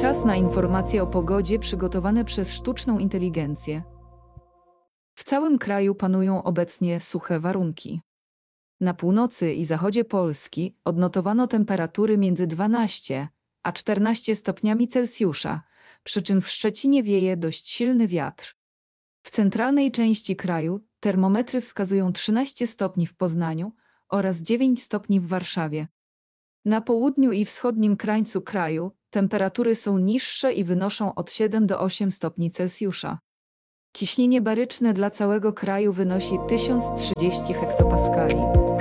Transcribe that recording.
Czas na informacje o pogodzie przygotowane przez sztuczną inteligencję. W całym kraju panują obecnie suche warunki. Na północy i zachodzie Polski odnotowano temperatury między 12 a 14 stopniami Celsjusza, przy czym w Szczecinie wieje dość silny wiatr. W centralnej części kraju termometry wskazują 13 stopni w Poznaniu oraz 9 stopni w Warszawie. Na południu i wschodnim krańcu kraju temperatury są niższe i wynoszą od 7 do 8 stopni Celsjusza. Ciśnienie baryczne dla całego kraju wynosi 1030 hektopaskali.